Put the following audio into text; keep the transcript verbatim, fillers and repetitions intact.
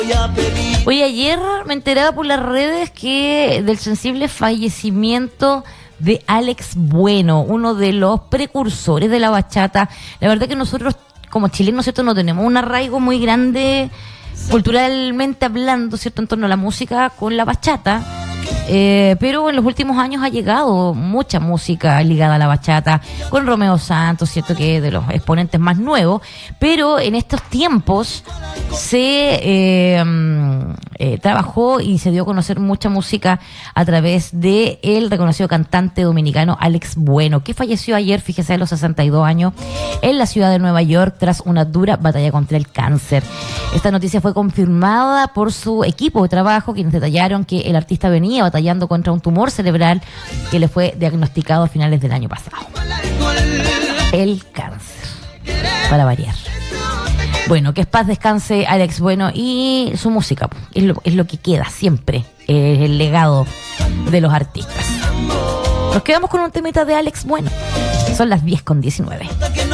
Oye, ayer me enteraba por las redes que del sensible fallecimiento de Alex Bueno, uno de los precursores de la bachata. La verdad que nosotros como chilenos, ¿cierto?, no tenemos un arraigo muy grande culturalmente hablando, ¿cierto?, en torno a la música con la bachata. Eh, pero en los últimos años ha llegado mucha música ligada a la bachata, con Romeo Santos, cierto que es de los exponentes más nuevos, pero en estos tiempos se eh, eh, trabajó y se dio a conocer mucha música a través de el reconocido cantante dominicano Alex Bueno, que falleció ayer, fíjese, a los sesenta y dos años, en la ciudad de Nueva York tras una dura batalla contra el cáncer. Esta noticia fue confirmada por su equipo de trabajo, quienes detallaron que el artista venía batallando contra un tumor cerebral que le fue diagnosticado a finales del año pasado. El cáncer, para variar. Bueno, que es paz descanse Alex Bueno y su música, es lo, es lo que queda siempre, es el legado de los artistas. Nos quedamos con un temita de Alex Bueno. Son las diez con diecinueve.